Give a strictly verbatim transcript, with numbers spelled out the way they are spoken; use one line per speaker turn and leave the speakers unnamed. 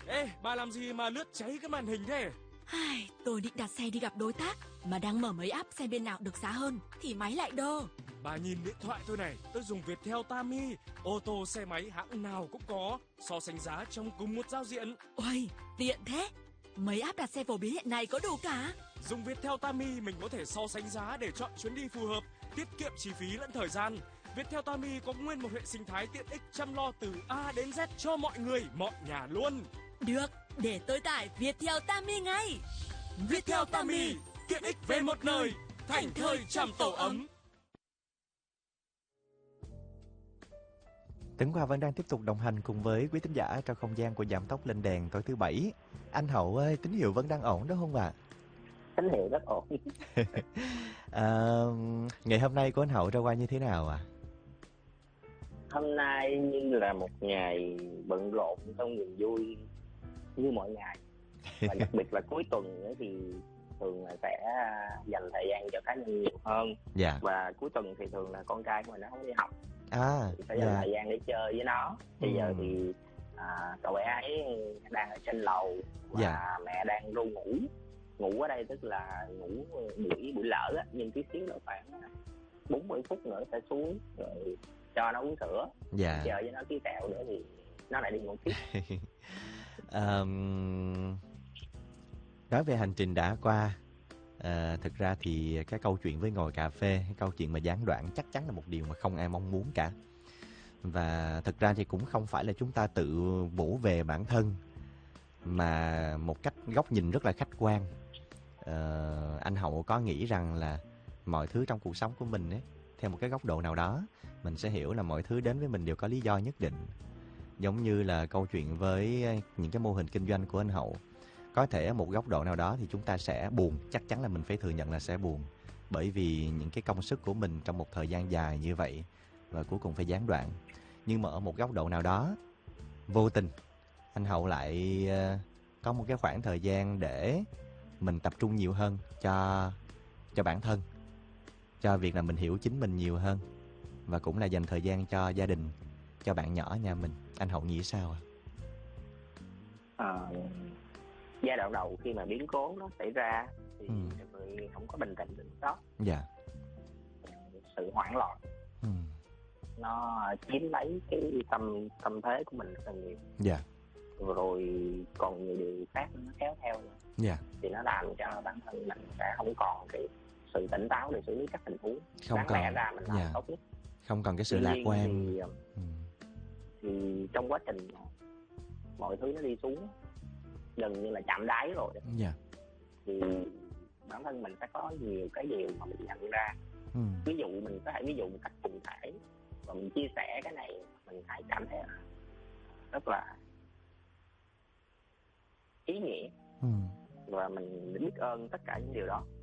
Ê, bà làm gì mà lướt cháy cái màn hình thế?
Ai, tôi định đặt xe đi gặp đối tác, mà đang mở mấy app xem bên nào được giá hơn, thì máy lại đơ.
Bà nhìn điện thoại tôi này, tôi dùng Viettel Tami, ô tô xe máy hãng nào cũng có, so sánh giá trong cùng một giao diện.
Ôi, tiện thế. Mấy app đặt xe phổ biến hiện nay có đủ cả.
Dùng Viettel Tami mình có thể so sánh giá để chọn chuyến đi phù hợp, tiết kiệm chi phí lẫn thời gian. Viettel Tami có nguyên một hệ sinh thái tiện ích chăm lo từ A đến Z cho mọi người, mọi nhà luôn.
Được, để tôi tải Viettel Tami ngay.
Viettel Tami, tiện ích về một nơi, thành thơi trăm tổ ấm.
Tấn Khoa vẫn đang tiếp tục đồng hành cùng với quý thính giả trong không gian của Giảm Tốc Lên Đèn tối thứ bảy. Anh Hậu ơi, tín hiệu vẫn đang ổn đó không ạ? À?
Tín hiệu rất ổn.
à, ngày hôm nay của anh Hậu trôi qua như thế nào ạ? À?
Hôm nay như là một ngày bận rộn trong niềm vui như mọi ngày. Và đặc biệt là cuối tuần nữa thì thường là sẽ dành thời gian cho cá nhân nhiều hơn.
Dạ.
Và cuối tuần thì thường là con trai của mình nó không đi học.
À,
thì phải dành dạ. thời gian để chơi với nó. Bây
ừ.
giờ thì à, cậu bé ấy đang ở trên lầu và dạ. mẹ đang ru ngủ. Ngủ ở đây tức là ngủ buổi buổi lỡ á, nhưng tí xíu nữa khoảng bốn mươi phút nữa sẽ xuống rồi cho nó uống sữa,
dạ.
chờ với nó ký kẹo nữa thì nó lại đi ngủ tiếp.
um, nói về hành trình đã qua, à, thực ra thì cái câu chuyện với ngồi cà phê, cái câu chuyện mà gián đoạn chắc chắn là một điều mà không ai mong muốn cả. Và thực ra thì cũng không phải là chúng ta tự bổ về bản thân, mà một cách góc nhìn rất là khách quan. Uh, anh Hậu có nghĩ rằng là mọi thứ trong cuộc sống của mình ấy, theo một cái góc độ nào đó, mình sẽ hiểu là mọi thứ đến với mình đều có lý do nhất định. Giống như là câu chuyện với những cái mô hình kinh doanh của anh Hậu, có thể ở một góc độ nào đó thì chúng ta sẽ buồn, chắc chắn là mình phải thừa nhận là sẽ buồn, bởi vì những cái công sức của mình trong một thời gian dài như vậy và cuối cùng phải gián đoạn. Nhưng mà ở một góc độ nào đó, vô tình anh Hậu lại uh, có một cái khoảng thời gian để mình tập trung nhiều hơn cho cho bản thân, cho việc là mình hiểu chính mình nhiều hơn, và cũng là dành thời gian cho gia đình, cho bạn nhỏ nhà mình. Anh Hậu nghĩ sao ạ?
À? À, giai đoạn đầu khi mà biến cố nó xảy ra thì
ừ.
người không có bình tĩnh được đó.
Dạ.
Sự hoảng loạn
ừ.
nó chiếm lấy cái tâm tâm thế của mình rất là nhiều.
Dạ.
Rồi còn nhiều điều khác nó kéo theo nữa.
Dạ.
Thì nó làm cho bản thân mình sẽ không còn cái sự tỉnh táo để xử lý các tình huống.
Không
đáng
còn.
lẽ ra mình làm
Dạ.
tốt nhất.
Không còn cái sự lạc quan.
Thì,
ừ.
thì trong quá trình mọi thứ nó đi xuống gần như là chạm đáy rồi đó.
Dạ.
Thì bản thân mình sẽ có nhiều cái điều mà mình nhận ra.
ừ.
Ví dụ mình có thể ví dụ một cách cụ thể và mình chia sẻ cái này, mình phải cảm thấy rất là ý nghĩa.
ừ.
Và mình biết ơn tất cả những điều đó.